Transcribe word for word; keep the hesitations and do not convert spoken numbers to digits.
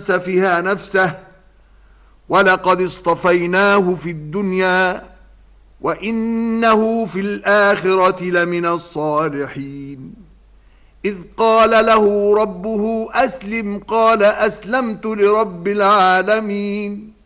سفه نفسه ولقد اصطفيناه في الدنيا وإنه في الآخرة لمن الصالحين إذ قال له ربه أسلم قال أسلمت لرب العالمين